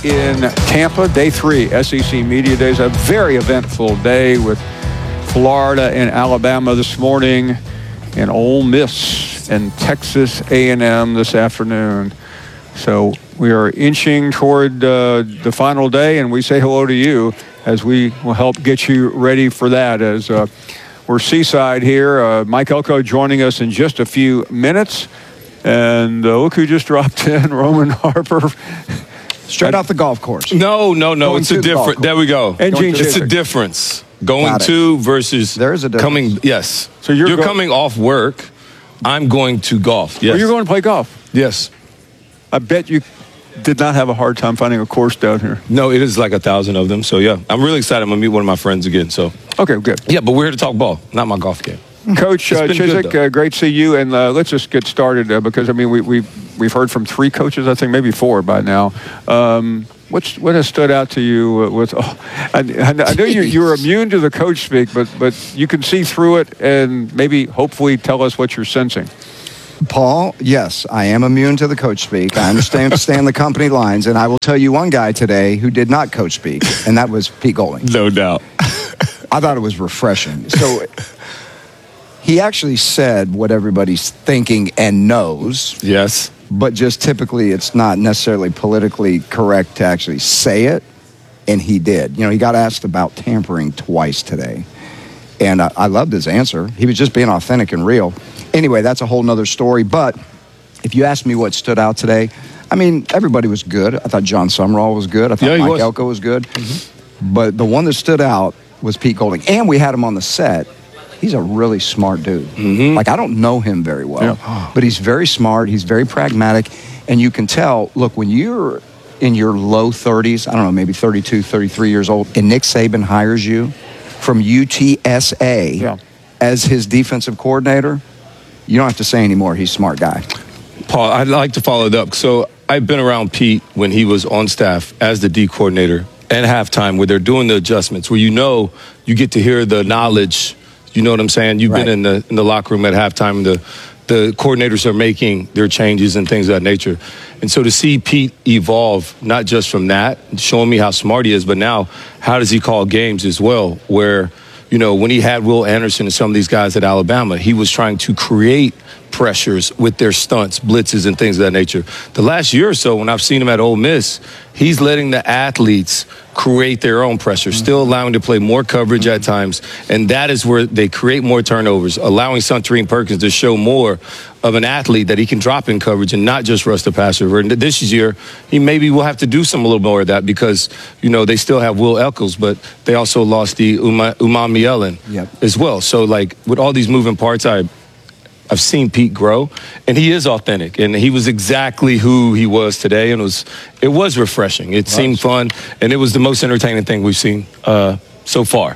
in Tampa, day 3, SEC Media Days. A very eventful day with Florida and Alabama this morning, and Ole Miss and Texas A&M this afternoon. So we are inching toward the final day, and we say hello to you as we will help get you ready for that. As we're seaside here, Mike Elko joining us in just a few minutes. And look who just dropped in, Roman Harper. Straight off the golf course. No. It's a different. There we go. It's a difference. Going to versus there is a difference. Coming. Yes. So you're coming off work. I'm going to golf. Yes. Well, you're going to play golf. Yes. I bet you did not have a hard time finding a course down here. No, it is like 1,000 of them. So yeah, I'm really excited. I'm gonna meet one of my friends again. So okay, good. Yeah, but we're here to talk ball, not my golf game. Coach Chizik, great to see you, and let's just get started because I mean we've heard from 3 coaches, I think maybe 4 by now. What has stood out to you with? I know you're immune to the coach speak, but you can see through it, and maybe hopefully tell us what you're sensing. Paul, yes, I am immune to the coach speak. I understand the company lines, and I will tell you one guy today who did not coach speak, and that was Pete Golding. No doubt. I thought it was refreshing. So. He actually said what everybody's thinking and knows. Yes. But just typically it's not necessarily politically correct to actually say it. And he did. You know, he got asked about tampering twice today. And I loved his answer. He was just being authentic and real. Anyway, that's a whole nother story. But if you ask me what stood out today, I mean, everybody was good. I thought John Summerall was good. I thought Mike Elko was good. Mm-hmm. But the one that stood out was Pete Golding. And we had him on the set. He's a really smart dude. Mm-hmm. Like, I don't know him very well, but he's very smart. He's very pragmatic. And you can tell, look, when you're in your low 30s, I don't know, maybe 32, 33 years old, and Nick Saban hires you from UTSA as his defensive coordinator, you don't have to say anymore. He's a smart guy. Paul, I'd like to follow it up. So I've been around Pete when he was on staff as the D coordinator at halftime where they're doing the adjustments, where you get to hear the knowledge. You know what I'm saying? You've been in the locker room at halftime. The coordinators are making their changes and things of that nature. And so to see Pete evolve, not just from that, showing me how smart he is, but now how does he call games as well, where, you know, when he had Will Anderson and some of these guys at Alabama, he was trying to create pressures with their stunts, blitzes, and things of that nature. The last year or so, when I've seen him at Ole Miss, he's letting the athletes create their own pressure, still allowing to play more coverage at times, and that is where they create more turnovers, allowing Suntarine Perkins to show more of an athlete that he can drop in coverage and not just rush the passer. And this year, he maybe will have to do a little more of that because, you know, they still have Will Eccles, but they also lost the Umami Ellen as well. So, like, with all these moving parts, I've seen Pete grow, and he is authentic, and he was exactly who he was today, and it was refreshing. It seemed fun, and it was the most entertaining thing we've seen so far.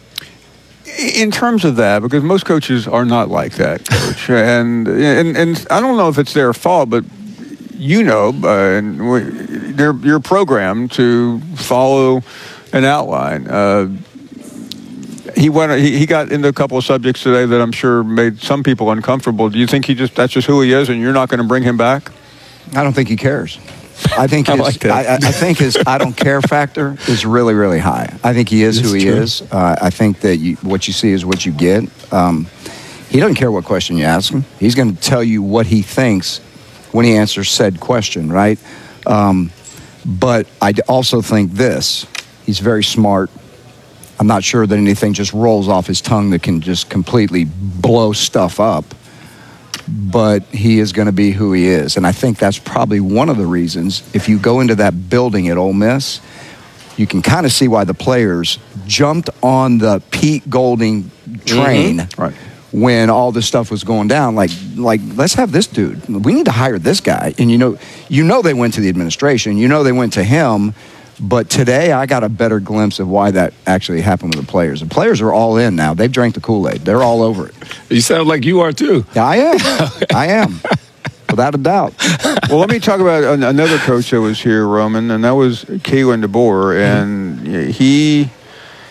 In terms of that, because most coaches are not like that, Coach, and I don't know if it's their fault, but you know, you're programmed to follow an outline. He got into a couple of subjects today that I'm sure made some people uncomfortable. Do you think that's just who he is, and you're not going to bring him back? I don't think he cares. I think I think his I don't care factor is really, really high. I think he is who he is. I think that what you see is what you get. He doesn't care what question you ask him. He's going to tell you what he thinks when he answers said question, right? But I also think he's very smart. I'm not sure that anything just rolls off his tongue that can just completely blow stuff up. But he is going to be who he is. And I think that's probably one of the reasons, if you go into that building at Ole Miss, you can kind of see why the players jumped on the Pete Golding train when all this stuff was going down. Like, let's have this dude. We need to hire this guy. And you know they went to the administration. You know they went to him. But today I got a better glimpse of why that actually happened with the players. The players are all in now. They've drank the Kool-Aid. They're all over it. You sound like you are too. Yeah, I am. I am. Without a doubt. Well, let me talk about another coach that was here, Roman, and that was Kalen DeBoer. And he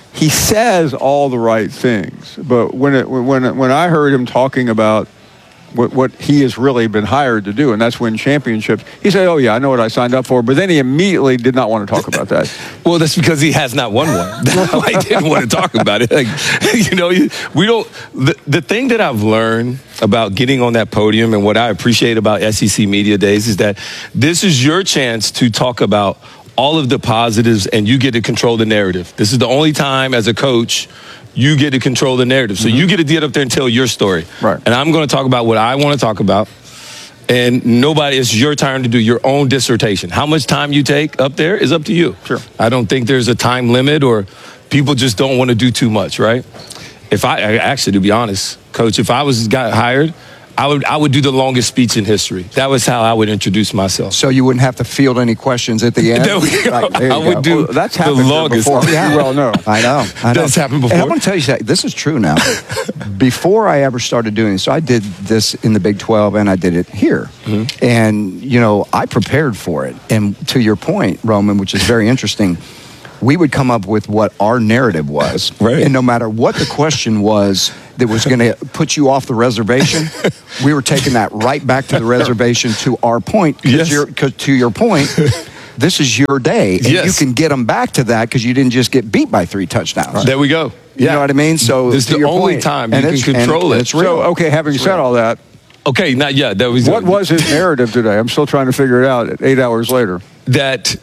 says all the right things. But when I heard him talking about what he has really been hired to do, and that's win championships. He said, "Oh yeah, I know what I signed up for," but then he immediately did not want to talk about that. Well, that's because he has not won one. That's why he didn't want to talk about it. Like, we don't. The thing that I've learned about getting on that podium and what I appreciate about SEC Media Days is that this is your chance to talk about all of the positives, and you get to control the narrative. This is the only time as a coach you get to control the narrative. So you get to get up there and tell your story. Right. And I'm going to talk about what I want to talk about. And it's your turn to do your own dissertation. How much time you take up there is up to you. Sure. I don't think there's a time limit, or people just don't want to do too much, right? Actually, to be honest, Coach, if I got hired, I would do the longest speech in history. That was how I would introduce myself. So you wouldn't have to field any questions at the end? There we go. Right, there you I would go. do Well, that's the happened longest. before. You well know. I know. That's happened before. And I'm going to tell you something. This is true now. Before I ever started doing this, so I did this in the Big 12 and I did it here. Mm-hmm. And, I prepared for it. And to your point, Roman, which is very interesting, we would come up with what our narrative was. Right. And no matter what the question was that was going to put you off the reservation, we were taking that right back to the reservation to our point. Yes. Because to your point, this is your day. And Yes. you can get them back to that because you didn't just get beat by 3 touchdowns. There we go. You know what I mean? So This is to the your only point, time and you can control it. It's real. So, okay, having said all that, Okay, not yet. what was his narrative today? I'm still trying to figure it out 8 hours later. that,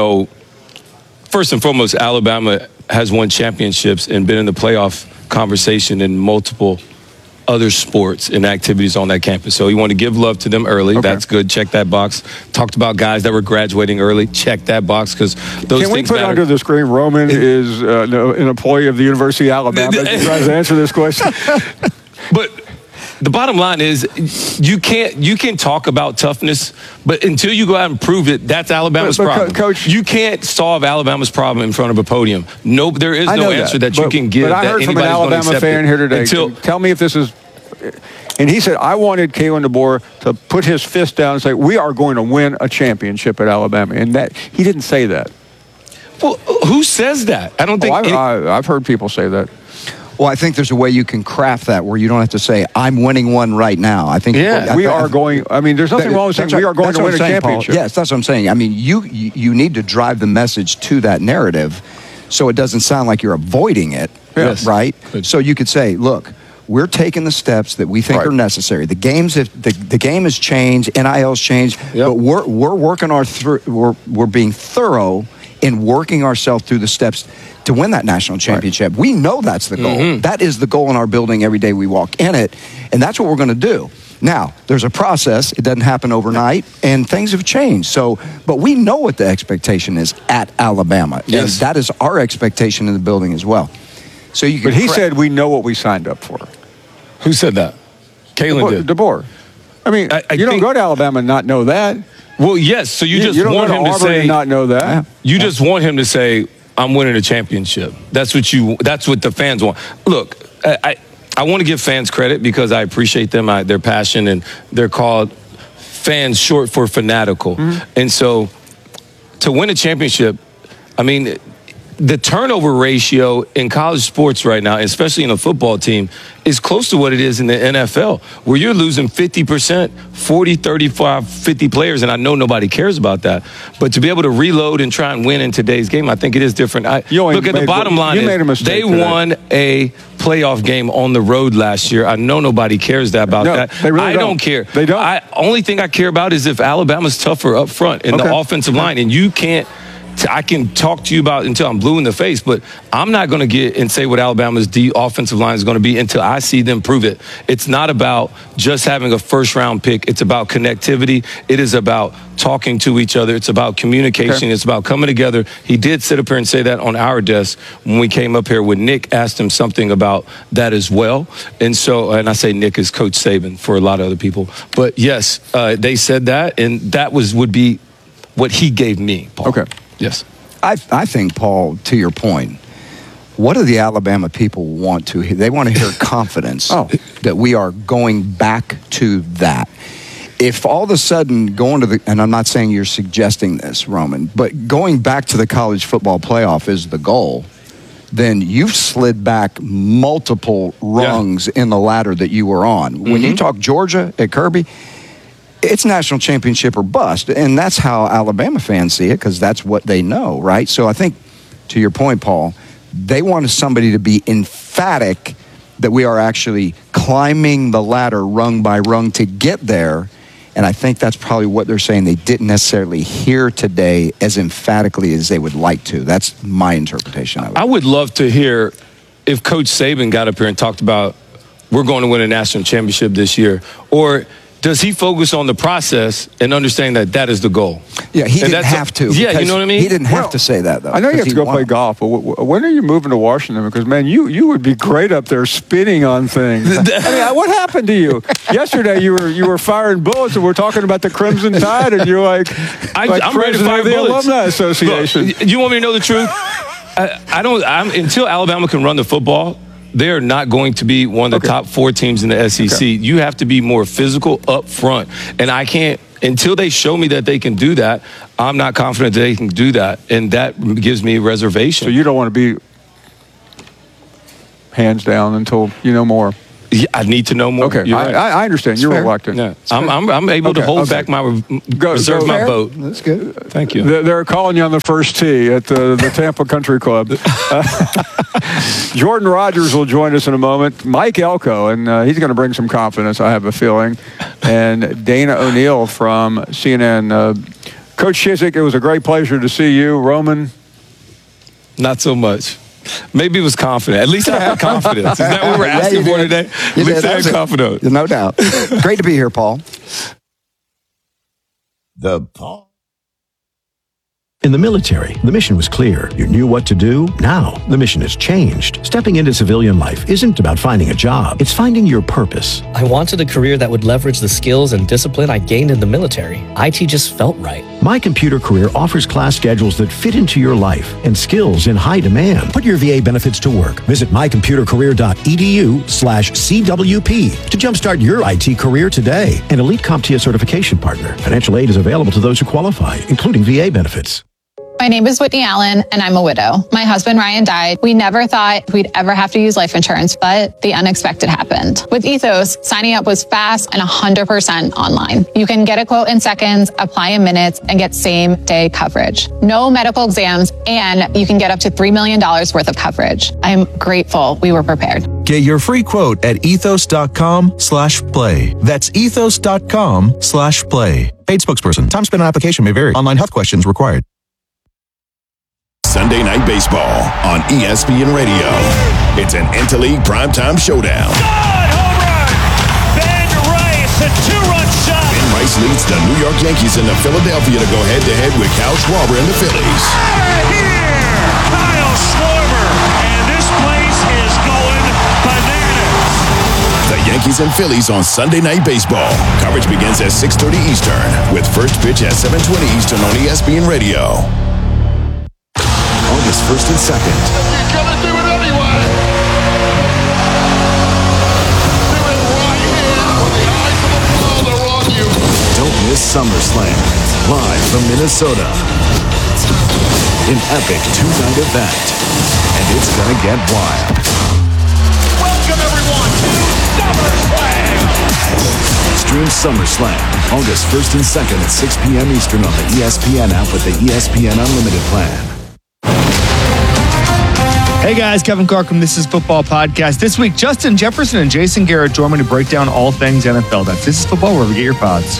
first and foremost, Alabama has won championships and been in the playoff conversation in multiple other sports and activities on that campus. So he wanted to give love to them early. Okay. That's good. Check that box. Talked about guys that were graduating early. Check that box because those Can we things put matter. under the screen, Roman is an employee of the University of Alabama who tries to answer this question? But the bottom line is you can talk about toughness, but until you go out and prove it, that's Alabama's But, problem. Coach, you can't solve Alabama's problem in front of a podium. No, there is no answer that you can give. But I heard that from an anybody's gonna Alabama accept fan it. here today. Until, Tell me if this is... And he said, I wanted Kalen DeBoer to put his fist down and say, we are going to win a championship at Alabama. And that he didn't say that. well, who says that? I don't think. I've heard people say that. Well, I think there's a way you can craft that where you don't have to say, I'm winning one right now. I think We are going... I mean, there's nothing wrong with saying we are going to win a championship. Yes, that's what I'm saying. I mean, you need to drive the message to that narrative so it doesn't sound like you're avoiding it, Yes. right? Good. So you could say, look, we're taking the steps that we think Right. are necessary. The game has changed, NIL's changed, Yep. but we're working we're being thorough in working ourselves through the steps to win that national championship. We know that's the goal. Mm-hmm. That is the goal in our building every day we walk in it, and that's what we're going to do. Now, there's a process. It doesn't happen overnight, and things have changed. So, but we know what the expectation is at Alabama. Yes. And that is our expectation in the building as well. So you can But he said we know what we signed up for. who said that? Kalen did. DeBoer. I mean, I you don't think- go to Alabama and not know that. Well, yes. So you just don't want go to him to Auburn say and not know that. You just want him to say, "I'm winning a championship." That's what the fans want. Look, I want to give fans credit because I appreciate them, their passion, and they're called fans, short for fanatical. Mm-hmm. And so, to win a championship, I mean, the turnover ratio in college sports right now, especially in a football team, is close to what it is in the NFL, where you're losing 50%, 40, 35, 50 players, and I know nobody cares about that. But to be able to reload and try and win in today's game, I think it is different. Look at the bottom line. You made a mistake They today. won a playoff game on the road last year. I know nobody cares about No, that. they really I don't care. They don't. Only thing I care about is if Alabama's tougher up front in the Okay. offensive line, and you can't. I can talk to you about until I'm blue in the face, but I'm not going to get and say what Alabama's offensive line is going to be until I see them prove it. It's not about just having a first-round pick. It's about connectivity. It is about talking to each other. It's about communication. Okay. It's about coming together. He did sit up here and say that on our desk when we came up here when Nick asked him something about that as well. And so, and I say Nick is Coach Saban for a lot of other people. But yes, they said that, and that would be what he gave me, Paul. Okay. Yes. I think, Paul, to your point, what do the Alabama people want to hear? They want to hear confidence that we are going back to that. If all of a sudden going to and I'm not saying you're suggesting this, Roman, but going back to the college football playoff is the goal, then you've slid back multiple rungs in the ladder that you were on. When you talk Georgia at Kirby, it's national championship or bust. And that's how Alabama fans see it, because that's what they know, right? So I think, to your point, Paul, they wanted somebody to be emphatic that we are actually climbing the ladder rung by rung to get there. And I think that's probably what they're saying they didn't necessarily hear today as emphatically as they would like to. That's my interpretation of it. I would love to hear if Coach Saban got up here and talked about, we're going to win a national championship this year, or does he focus on the process and understand that that is the goal? Yeah, he didn't have to. Yeah, you know what I mean? He didn't have to say that, though. I know you have to go play golf, but when are you moving to Washington? Because, man, you would be great up there spinning on things. I mean, what happened to you? Yesterday you were firing bullets, and we're talking about the Crimson Tide, and you're like I'm ready to fire the bullets. Alumni Association. Look, you want me to know the truth? Until Alabama can run the football, they're not going to be one of the top 4 teams in the SEC. Okay. You have to be more physical up front. And I can't, until they show me that they can do that, I'm not confident that they can do that. And that gives me reservation. So you don't want to be hands down until you know more? Yeah, I need to know more. Okay, right. I understand. You're reluctant. Yeah. I'm able to hold back my reserve my vote. That's good. Thank you. They're calling you on the first tee at the Tampa Country Club. Jordan Rogers will join us in a moment. Mike Elko, and he's going to bring some confidence, I have a feeling. And Dana O'Neill from CNN. Coach Chizik, it was a great pleasure to see you. Roman? Not so much. Maybe it was confident. At least I had confidence. Is that what we're asking for today? At least I had confidence. No doubt. Great to be here, Paul. In the military, the mission was clear. You knew what to do. Now, the mission has changed. Stepping into civilian life isn't about finding a job. It's finding your purpose. I wanted a career that would leverage the skills and discipline I gained in the military. IT just felt right. My Computer Career offers class schedules that fit into your life and skills in high demand. Put your VA benefits to work. Visit mycomputercareer.edu/CWP to jumpstart your IT career today. An elite CompTIA certification partner. Financial aid is available to those who qualify, including VA benefits. My name is Whitney Allen, and I'm a widow. My husband, Ryan, died. We never thought we'd ever have to use life insurance, but the unexpected happened. With Ethos, signing up was fast and 100% online. You can get a quote in seconds, apply in minutes, and get same-day coverage. No medical exams, and you can get up to $3 million worth of coverage. I'm grateful we were prepared. Get your free quote at ethos.com/play. That's ethos.com/play. Paid spokesperson. Time spent on application may vary. Online health questions required. Sunday Night Baseball on ESPN Radio. It's an Interleague primetime showdown. God, home run! Ben Rice, a 2-run shot. Ben Rice leads the New York Yankees into Philadelphia to go head-to-head with Kyle Schwarber and the Phillies. Here, Kyle Schwarber, and this place is going bananas. The Yankees and Phillies on Sunday Night Baseball. Coverage begins at 6:30 Eastern with first pitch at 7:20 Eastern on ESPN Radio. August 1st and 2nd. You're gonna do it anyway. Do it right here when the eyes of the world are on you. Don't miss SummerSlam, live from Minnesota. An epic 2-night event, and it's gonna get wild. Welcome, everyone, to SummerSlam. Stream SummerSlam, August 1st and 2nd at 6 p.m. Eastern on the ESPN app with the ESPN Unlimited plan. Hey guys, Kevin Clark from This Is Football Podcast. This week, Justin Jefferson and Jason Garrett join me to break down all things NFL. That's This Is Football, wherever you get your pods.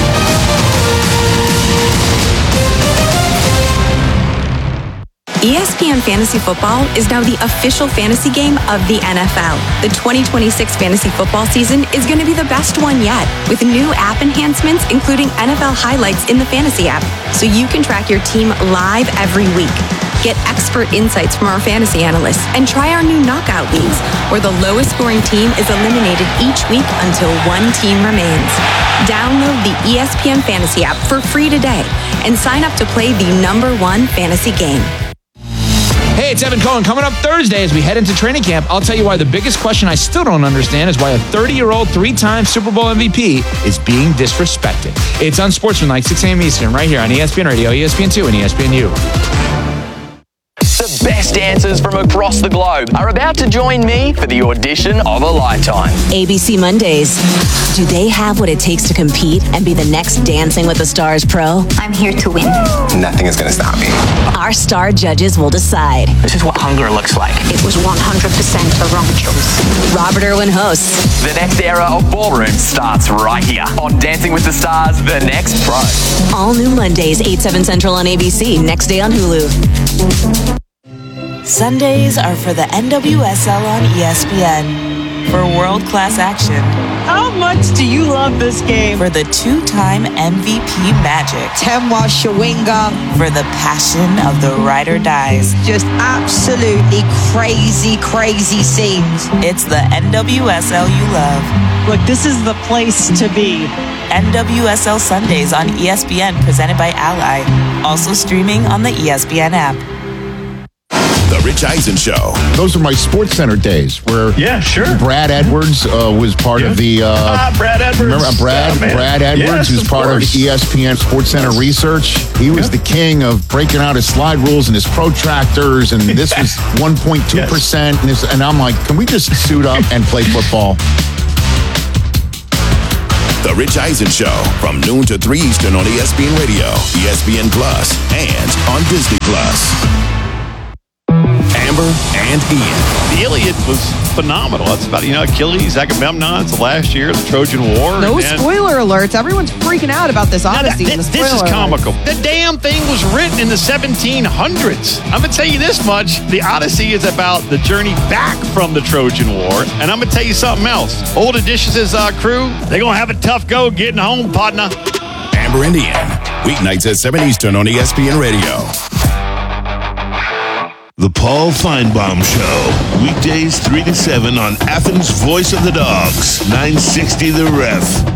ESPN Fantasy Football is now the official fantasy game of the NFL. The 2026 fantasy football season is going to be the best one yet, with new app enhancements, including NFL highlights in the fantasy app, so you can track your team live every week. Get expert insights from our fantasy analysts and try our new knockout leagues, where the lowest scoring team is eliminated each week until one team remains. Download the ESPN Fantasy app for free today and sign up to play the #1 fantasy game. Hey, it's Evan Cohen. Coming up Thursday as we head into training camp, I'll tell you why the biggest question I still don't understand is why a 30-year-old, 3-time Super Bowl MVP is being disrespected. It's Unsportsmanlike, 6 a.m. Eastern, right here on ESPN Radio, ESPN2, and ESPNU. The best dancers from across the globe are about to join me for the audition of a lifetime. ABC Mondays. Do they have what it takes to compete and be the next Dancing with the Stars pro? I'm here to win. Nothing is going to stop me. Our star judges will decide. This is what hunger looks like. It was 100% the wrong choice. Robert Irwin hosts. The next era of ballroom starts right here on Dancing with the Stars, The Next Pro. All new Mondays, 8/7 Central on ABC. Next day on Hulu. Sundays are for the NWSL on ESPN. For world-class action. How much do you love this game? For the two-time MVP magic. Temwa Shawinga. For the passion of the ride or dies. Just absolutely crazy, crazy scenes. It's the NWSL you love. Look, this is the place to be. NWSL Sundays on ESPN, presented by Ally. Also streaming on the ESPN app. The Rich Eisen Show. Those are my SportsCenter days where Brad Edwards was part of the... Brad Edwards. Remember Brad Edwards, who's part of ESPN SportsCenter Research. He was the king of breaking out his slide rules and his protractors, and this was 1.2%. And I'm like, can we just suit up and play football? The Rich Eisen Show from noon to 3 Eastern on ESPN Radio, ESPN Plus, and on Disney Plus. Amber and Ian. The Iliad was phenomenal. That's about, Achilles, Agamemnon, the last year, the Trojan War. No spoiler alerts. Everyone's freaking out about this Odyssey. This is comical. The damn thing was written in the 1700s. I'm going to tell you this much. The Odyssey is about the journey back from the Trojan War. And I'm going to tell you something else. Old Odysseus' crew, they're going to have a tough go getting home, partner. Amber and Ian. Weeknights at 7 Eastern on ESPN Radio. The Paul Feinbaum Show. Weekdays 3 to 7 on Athens' Voice of the Dogs. 960 The Ref.